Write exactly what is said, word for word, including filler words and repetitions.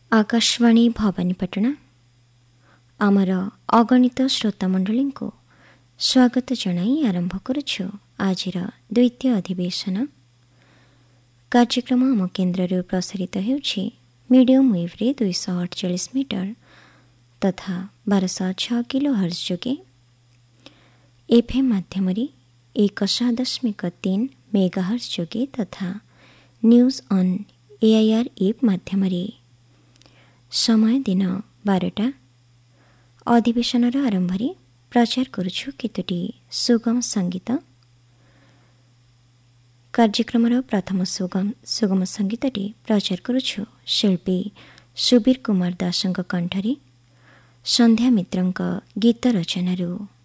आकाशवाणी भवानीपाटना आमर अगणित श्रोतामंडली को स्वागत जनाई आरंभ करुछु आजिर द्वितीय अधिवेशन कार्यक्रम आम केन्द्र प्रसारित होउछि मीडियम वेव रे दुईश अड़चाश मीटर तथा बारश छ किलो हर्ज जोगे एफएम माध्यम एक दशमिक तीन मेगा हर्ज जोगे तथा न्यूज ऑन एआईआर एप माध्यम समय दिन बारटा अधिवेशन आरंभ प्रचार करुछु केतोटी सुगम संगीत कार्यक्रम प्रथम सुगम सुगम संगीतटी प्रचार करुछु शिल्पी सुबीर कुमार दासंक कंठरी संध्या मित्रंक गीत रचनारू।